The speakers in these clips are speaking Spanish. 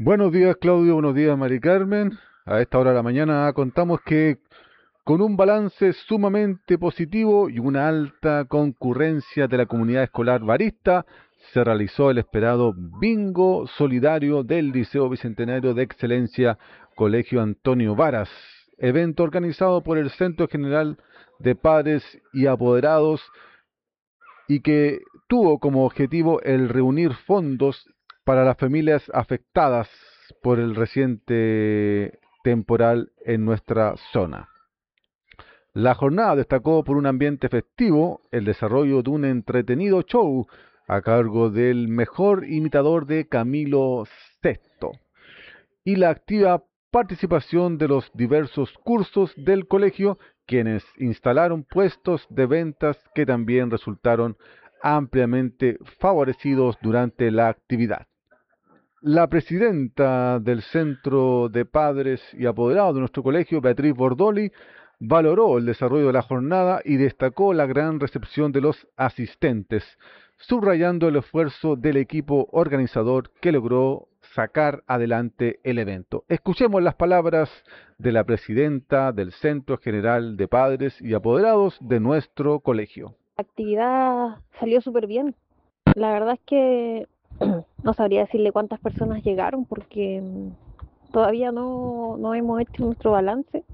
Buenos días, Claudio. Buenos días, Mari Carmen. A esta hora de la mañana contamos que con un balance sumamente positivo y una alta concurrencia de la comunidad escolar barista, se realizó el esperado bingo solidario del Liceo Bicentenario de Excelencia Colegio Antonio Varas, evento organizado por el Centro General de Padres y Apoderados y que tuvo como objetivo el reunir fondos para las familias afectadas por el reciente temporal en nuestra zona. La jornada destacó por un ambiente festivo, el desarrollo de un entretenido show a cargo del mejor imitador de Camilo Sesto y la activa participación de los diversos cursos del colegio, quienes instalaron puestos de ventas que también resultaron ampliamente favorecidos durante la actividad. La presidenta del Centro de Padres y Apoderados de nuestro colegio, Beatriz Bordoli, valoró el desarrollo de la jornada y destacó la gran recepción de los asistentes, subrayando el esfuerzo del equipo organizador que logró sacar adelante el evento. Escuchemos las palabras de la presidenta del Centro General de Padres y Apoderados de nuestro colegio. La actividad salió súper bien. La verdad es que no sabría decirle cuántas personas llegaron porque todavía no hemos hecho nuestro balance,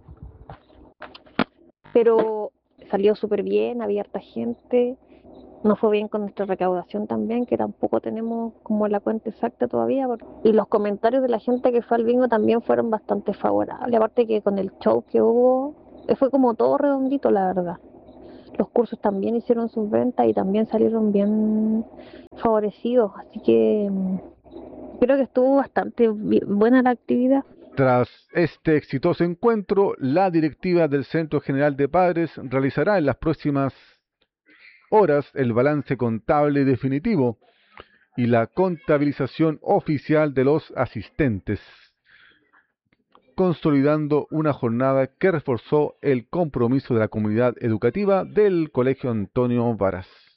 pero salió súper bien, había harta gente. Nos fue bien con nuestra recaudación también, que tampoco tenemos como la cuenta exacta todavía. Y los comentarios de la gente que fue al bingo también fueron bastante favorables. Aparte que con el show que hubo, fue como todo redondito, la verdad. Los cursos también hicieron sus ventas y también salieron bien favorecidos, así que creo que estuvo bastante buena la actividad. Tras este exitoso encuentro, la directiva del Centro General de Padres realizará en las próximas horas el balance contable definitivo y la contabilización oficial de los asistentes, consolidando una jornada que reforzó el compromiso de la comunidad educativa del Colegio Antonio Varas.